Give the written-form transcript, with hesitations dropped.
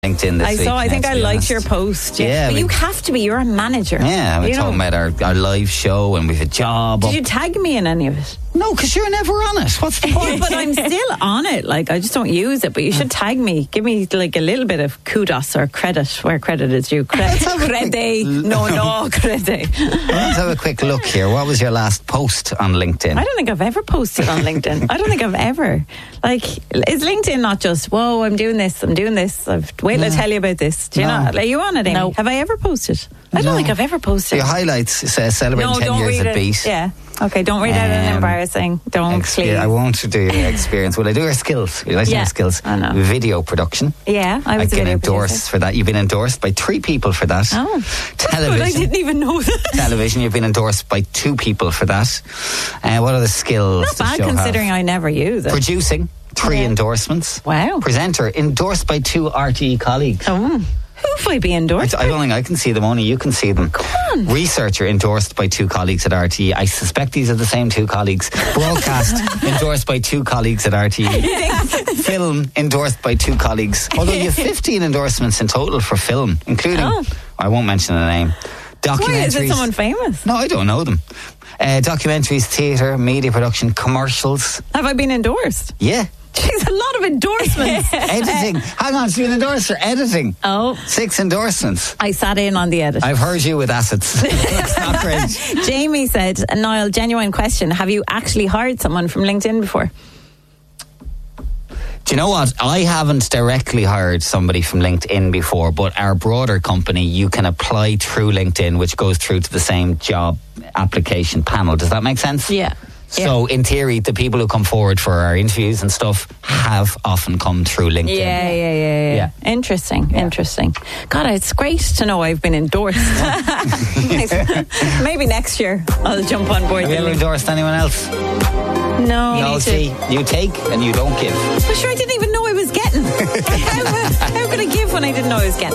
LinkedIn this week. I think I liked your post. Yeah, but you have to be. You're a manager. Yeah, we're talking about our live show and we've a job. Did you tag me in any of it? No, because you're never on it. What's the point? But I'm still on it. Like, I just don't use it. But you should tag me. Give me like a little bit of kudos or credit where credit is due. Credit. No, credit. Let's have a quick look here. What was your last post on LinkedIn? I don't think I've ever posted on LinkedIn. I don't think I've ever. Like, is LinkedIn not just, whoa, I'm doing this. Wait till I tell you about this. Do you know? Are you on it, Amy? No. Have I ever posted? I don't think I've ever posted. Your highlights says celebrating 10 years at Beat. Yeah. Okay, don't read out an embarrassing. Don't, please. I won't do your experience. Will I do your skills? You like your skills? I know. Video production. Yeah, I was I've been endorsed for that. You've been endorsed by 3 people for that. Oh, television. I didn't even know that. Television, you've been endorsed by 2 people for that. What are the skills? Not bad considering I never use it. Producing, 3 endorsements. Wow. Presenter, endorsed by 2 RTE colleagues. Oh. Who have I be endorsed? I don't think I can see them, only you can see them. Come on. Researcher endorsed by 2 colleagues at RTE. I suspect these are the same 2 colleagues. Broadcast endorsed by 2 colleagues at RTE. Film endorsed by 2 colleagues. Although you have 15 endorsements in total for film, including, I won't mention the name. Documentaries. Why, is it someone famous? No, I don't know them. Documentaries, theatre, media production, commercials. Have I been endorsed? Yeah. Jeez, a lot of endorsements. Editing. Hang on, so you're an endorser. Editing. Oh. 6 endorsements. I sat in on the edit. I've heard you with assets. It's not great. Jamie said, Niall, genuine question. Have you actually hired someone from LinkedIn before? Do you know what? I haven't directly hired somebody from LinkedIn before, but our broader company, you can apply through LinkedIn, which goes through to the same job application panel. Does that make sense? Yeah. So, in theory, the people who come forward for our interviews and stuff have often come through LinkedIn. Yeah. Interesting. God, it's great to know I've been endorsed. Maybe next year I'll jump on board. Have you ever endorsed anyone else? No. You take and you don't give. But sure, I didn't even know I was getting. How could I give when I didn't know I was getting?